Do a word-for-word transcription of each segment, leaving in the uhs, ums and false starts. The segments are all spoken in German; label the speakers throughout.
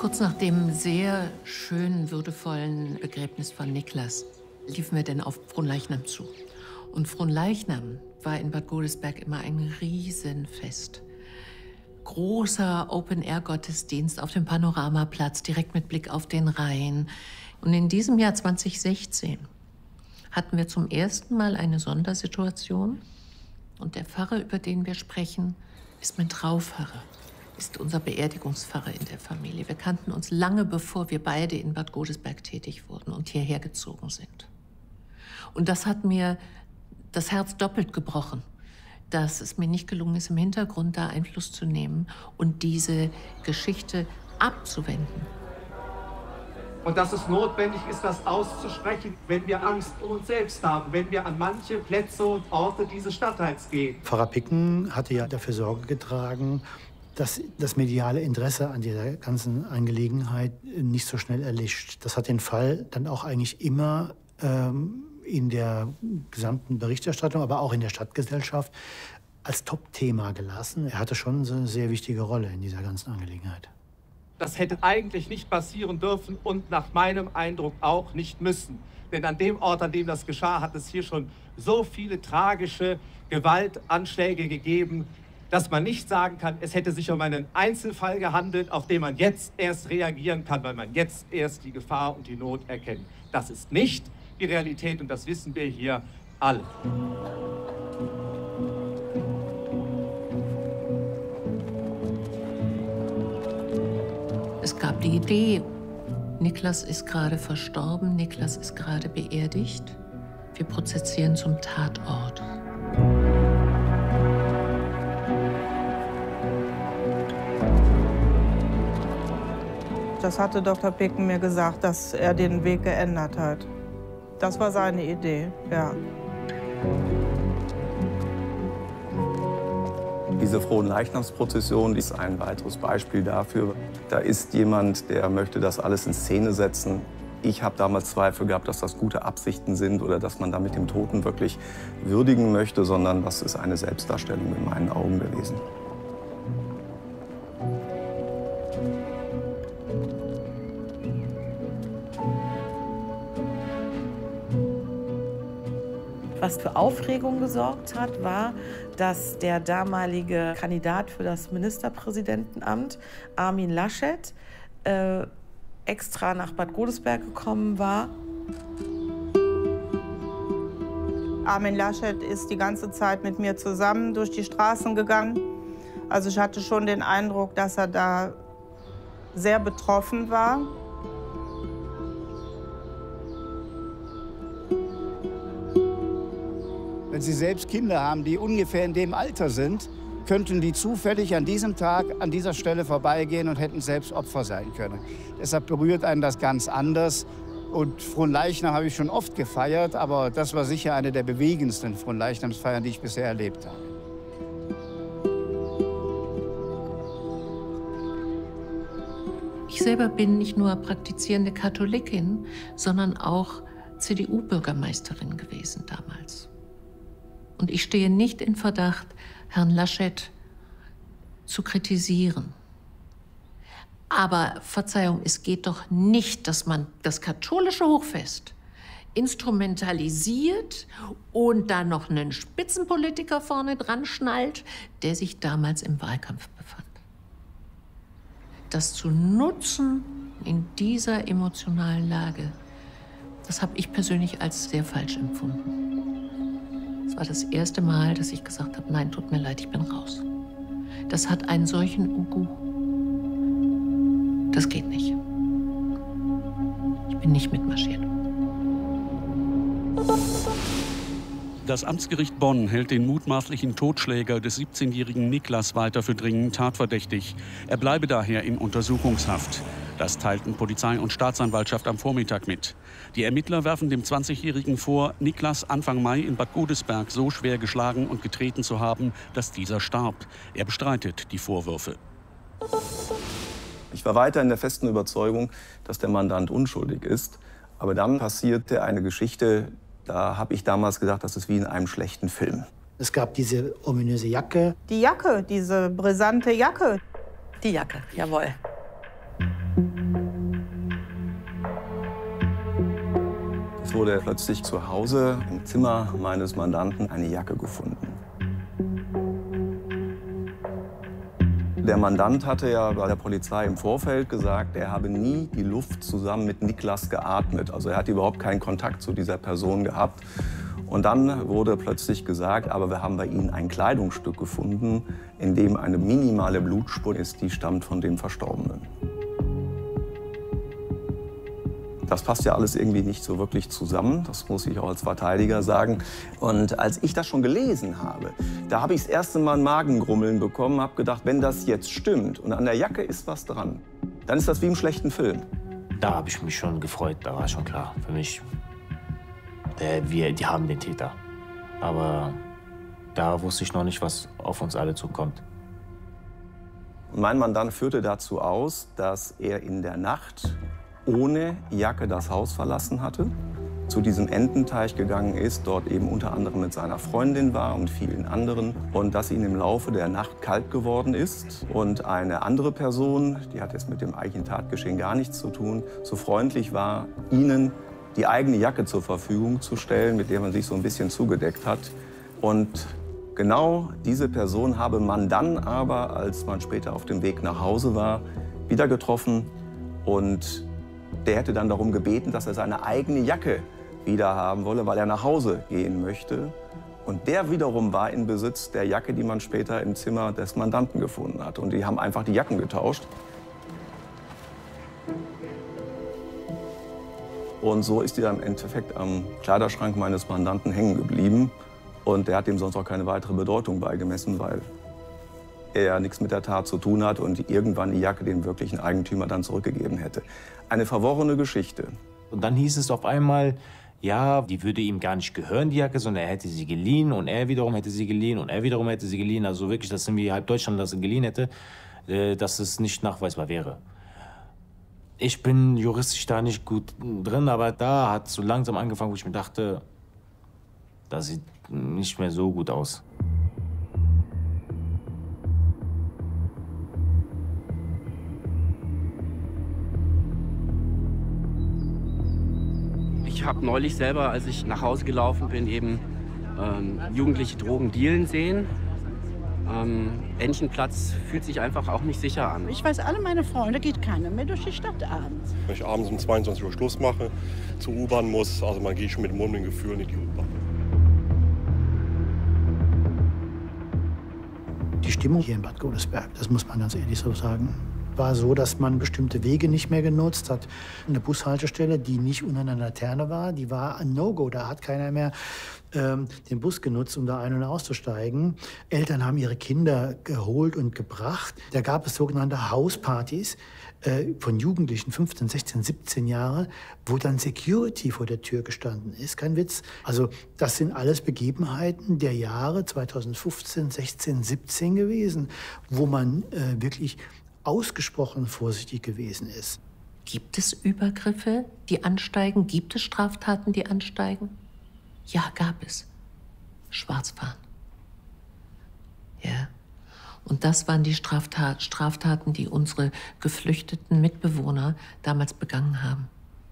Speaker 1: Kurz nach dem sehr schönen, würdevollen Begräbnis von Niklas liefen wir dann auf Fronleichnam zu. Und Fronleichnam war in Bad Godesberg immer ein Riesenfest. Großer Open-Air-Gottesdienst auf dem Panoramaplatz, direkt mit Blick auf den Rhein. Und in diesem Jahr zwanzig sechzehn hatten wir zum ersten Mal eine Sondersituation. Und der Pfarrer, über den wir sprechen, ist mein Traupfarrer, ist unser Beerdigungspfarrer in der Familie. Wir kannten uns lange, bevor wir beide in Bad Godesberg tätig wurden und hierher gezogen sind. Und das hat mir das Herz doppelt gebrochen, dass es mir nicht gelungen ist, im Hintergrund da Einfluss zu nehmen und diese Geschichte abzuwenden.
Speaker 2: Und dass es notwendig ist, das auszusprechen, wenn wir Angst um uns selbst haben, wenn wir an manche Plätze und Orte dieses Stadtteils gehen.
Speaker 3: Pfarrer Picken hatte ja dafür Sorge getragen, dass das mediale Interesse an dieser ganzen Angelegenheit nicht so schnell erlischt. Das hat den Fall dann auch eigentlich immer ähm, in der gesamten Berichterstattung, aber auch in der Stadtgesellschaft als Top-Thema gelassen. Er hatte schon eine sehr wichtige Rolle in dieser ganzen Angelegenheit.
Speaker 2: Das hätte eigentlich nicht passieren dürfen und nach meinem Eindruck auch nicht müssen. Denn an dem Ort, an dem das geschah, hat es hier schon so viele tragische Gewaltanschläge gegeben, dass man nicht sagen kann, es hätte sich um einen Einzelfall gehandelt, auf den man jetzt erst reagieren kann, weil man jetzt erst die Gefahr und die Not erkennt. Das ist nicht die Realität und das wissen wir hier alle.
Speaker 1: Es gab die Idee, Niklas ist gerade verstorben, Niklas ist gerade beerdigt. Wir prozessieren zum Tatort.
Speaker 4: Das hatte Doktor Picken mir gesagt, dass er den Weg geändert hat. Das war seine Idee, ja.
Speaker 5: Diese Fronleichnamsprozession ist ein weiteres Beispiel dafür. Da ist jemand, der möchte das alles in Szene setzen. Ich habe damals Zweifel gehabt, dass das gute Absichten sind oder dass man damit dem Toten wirklich würdigen möchte, sondern das ist eine Selbstdarstellung in meinen Augen gewesen.
Speaker 6: Was für Aufregung gesorgt hat, war, dass der damalige Kandidat für das Ministerpräsidentenamt, Armin Laschet, äh, extra nach Bad Godesberg gekommen war.
Speaker 4: Armin Laschet ist die ganze Zeit mit mir zusammen durch die Straßen gegangen. Also ich hatte schon den Eindruck, dass er da sehr betroffen war.
Speaker 7: Wenn Sie selbst Kinder haben, die ungefähr in dem Alter sind, könnten die zufällig an diesem Tag an dieser Stelle vorbeigehen und hätten selbst Opfer sein können. Deshalb berührt einen das ganz anders. Und Fronleichnam habe ich schon oft gefeiert, aber das war sicher eine der bewegendsten Fronleichnamsfeiern, die ich bisher erlebt habe.
Speaker 1: Ich selber bin nicht nur praktizierende Katholikin, sondern auch C D U-Bürgermeisterin gewesen damals. Und ich stehe nicht in Verdacht, Herrn Laschet zu kritisieren. Aber Verzeihung, es geht doch nicht, dass man das katholische Hochfest instrumentalisiert und da noch einen Spitzenpolitiker vorne dran schnallt, der sich damals im Wahlkampf befand. Das zu nutzen in dieser emotionalen Lage, das habe ich persönlich als sehr falsch empfunden. Es war das erste Mal, dass ich gesagt habe, nein, tut mir leid, ich bin raus. Das hat einen solchen Ugu. Das geht nicht. Ich bin nicht mitmarschiert.
Speaker 8: Das Amtsgericht Bonn hält den mutmaßlichen Totschläger des siebzehnjährigen Niklas weiter für dringend tatverdächtig. Er bleibe daher in Untersuchungshaft. Das teilten Polizei und Staatsanwaltschaft am Vormittag mit. Die Ermittler werfen dem zwanzigjährigen vor, Niklas Anfang Mai in Bad Godesberg so schwer geschlagen und getreten zu haben, dass dieser starb. Er bestreitet die Vorwürfe.
Speaker 5: Ich war weiter in der festen Überzeugung, dass der Mandant unschuldig ist. Aber dann passierte eine Geschichte, da habe ich damals gesagt, das ist wie in einem schlechten Film.
Speaker 3: Es gab diese ominöse Jacke.
Speaker 4: Die Jacke, diese brisante Jacke.
Speaker 6: Die Jacke, jawohl.
Speaker 5: nachts wurde plötzlich zu Hause im Zimmer meines Mandanten eine Jacke gefunden. Der Mandant hatte ja bei der Polizei im Vorfeld gesagt, er habe nie die Luft zusammen mit Niklas geatmet. Also er hat überhaupt keinen Kontakt zu dieser Person gehabt. Und dann wurde plötzlich gesagt, aber wir haben bei Ihnen ein Kleidungsstück gefunden, in dem eine minimale Blutspur ist, die stammt von dem Verstorbenen. Das passt ja alles irgendwie nicht so wirklich zusammen, das muss ich auch als Verteidiger sagen. Und als ich das schon gelesen habe, da habe ich das erste Mal ein Magengrummeln bekommen, habe gedacht, wenn das jetzt stimmt und an der Jacke ist was dran, dann ist das wie im schlechten Film.
Speaker 9: Da habe ich mich schon gefreut, da war schon klar für mich, der, wir, die haben den Täter. Aber da wusste ich noch nicht, was auf uns alle zukommt.
Speaker 5: Mein Mandant führte dazu aus, dass er in der Nacht ohne Jacke das Haus verlassen hatte, zu diesem Ententeich gegangen ist, dort eben unter anderem mit seiner Freundin war und vielen anderen und dass ihm im Laufe der Nacht kalt geworden ist und eine andere Person, die hat jetzt mit dem eigentlichen Tatgeschehen gar nichts zu tun, so freundlich war, ihnen die eigene Jacke zur Verfügung zu stellen, mit der man sich so ein bisschen zugedeckt hat. Und genau diese Person habe man dann aber, als man später auf dem Weg nach Hause war, wieder getroffen und der hätte dann darum gebeten, dass er seine eigene Jacke wieder haben wolle, weil er nach Hause gehen möchte. Und der wiederum war in Besitz der Jacke, die man später im Zimmer des Mandanten gefunden hat. Und die haben einfach die Jacken getauscht. Und so ist die dann im Endeffekt am Kleiderschrank meines Mandanten hängen geblieben. Und der hat dem sonst auch keine weitere Bedeutung beigemessen, weil er nichts mit der Tat zu tun hat und irgendwann die Jacke dem wirklichen Eigentümer dann zurückgegeben hätte. Eine verworrene Geschichte.
Speaker 9: Und dann hieß es auf einmal, ja, die würde ihm gar nicht gehören, die Jacke, sondern er hätte sie geliehen und er wiederum hätte sie geliehen und er wiederum hätte sie geliehen. Also wirklich, dass irgendwie halb Deutschland das geliehen hätte, dass es nicht nachweisbar wäre. Ich bin juristisch da nicht gut drin, aber da hat es so langsam angefangen, wo ich mir dachte, das sieht nicht mehr so gut aus.
Speaker 10: Ich habe neulich selber, als ich nach Hause gelaufen bin, eben ähm, Jugendliche Drogen dealen sehen. Ähm, Entchenplatz fühlt sich einfach auch nicht sicher an.
Speaker 11: Ich weiß, alle meine Freunde geht keiner mehr durch die Stadt abends.
Speaker 12: Wenn ich abends um zweiundzwanzig Uhr Schluss mache, zur U-Bahn muss, also man geht schon mit mulmigen Gefühlen in die U-Bahn.
Speaker 3: Die Stimmung hier in Bad Godesberg, das muss man ganz ehrlich so sagen, war so, dass man bestimmte Wege nicht mehr genutzt hat. Eine Bushaltestelle, die nicht unter einer Laterne war, die war ein No-Go. Da hat keiner mehr ähm, den Bus genutzt, um da ein- und auszusteigen. Eltern haben ihre Kinder geholt und gebracht. Da gab es sogenannte Hauspartys äh, von Jugendlichen, fünfzehn, sechzehn, siebzehn Jahre, wo dann Security vor der Tür gestanden ist. Kein Witz. Also das sind alles Begebenheiten der Jahre zweitausendfünfzehn, sechzehn, siebzehn gewesen, wo man äh, wirklich ausgesprochen vorsichtig gewesen ist.
Speaker 1: Gibt es Übergriffe, die ansteigen? Gibt es Straftaten, die ansteigen? Ja, gab es. Schwarzfahren. Ja. Und das waren die Straftat Straftaten, die unsere geflüchteten Mitbewohner damals begangen haben.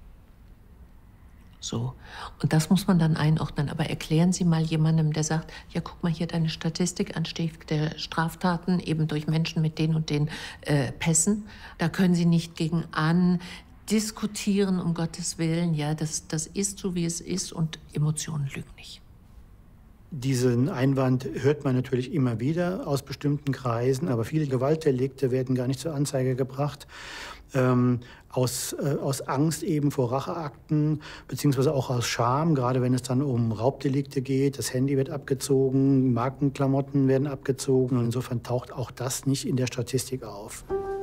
Speaker 1: So. Und das muss man dann einordnen. Aber erklären Sie mal jemandem, der sagt, ja, guck mal hier deine Statistik, Anstieg der Straftaten eben durch Menschen mit den und den äh, Pässen. Da können Sie nicht gegen an diskutieren, um Gottes Willen. Ja, das, das ist so, wie es ist und Emotionen lügen nicht.
Speaker 3: Diesen Einwand hört man natürlich immer wieder aus bestimmten Kreisen, aber viele Gewaltdelikte werden gar nicht zur Anzeige gebracht. Ähm, aus, äh, aus Angst eben vor Racheakten, beziehungsweise auch aus Scham, gerade wenn es dann um Raubdelikte geht. Das Handy wird abgezogen, Markenklamotten werden abgezogen. Und insofern taucht auch das nicht in der Statistik auf.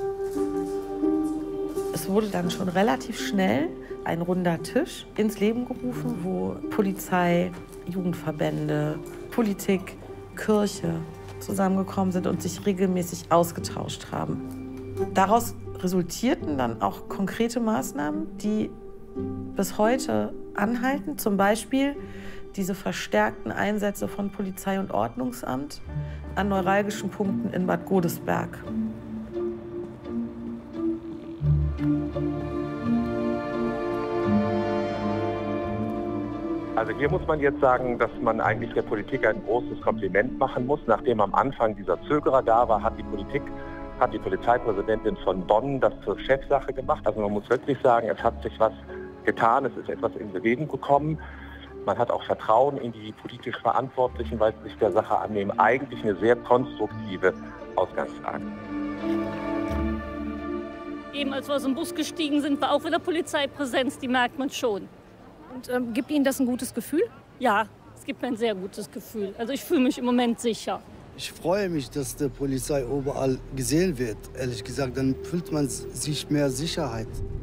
Speaker 6: Es wurde dann schon relativ schnell ein runder Tisch ins Leben gerufen, wo Polizei, Jugendverbände, Politik, Kirche zusammengekommen sind und sich regelmäßig ausgetauscht haben. Daraus resultierten dann auch konkrete Maßnahmen, die bis heute anhalten. Zum Beispiel diese verstärkten Einsätze von Polizei und Ordnungsamt an neuralgischen Punkten in Bad Godesberg.
Speaker 13: Also hier muss man jetzt sagen, dass man eigentlich der Politik ein großes Kompliment machen muss. Nachdem am Anfang dieser Zögerer da war, hat die Politik, hat die Polizeipräsidentin von Bonn das zur Chefsache gemacht. Also man muss wirklich sagen, es hat sich was getan, es ist etwas in Bewegung gekommen. Man hat auch Vertrauen in die politisch Verantwortlichen, weil sie sich der Sache annehmen. Eigentlich eine sehr konstruktive Ausgangslage.
Speaker 14: Eben als wir aus dem Bus gestiegen sind, war auch wieder Polizeipräsenz, die merkt man schon.
Speaker 15: Und ähm, gibt Ihnen das ein gutes Gefühl?
Speaker 14: Ja, es gibt mir ein sehr gutes Gefühl. Also ich fühle mich im Moment sicher.
Speaker 16: Ich freue mich, dass die Polizei überall gesehen wird, ehrlich gesagt. Dann fühlt man sich mehr Sicherheit.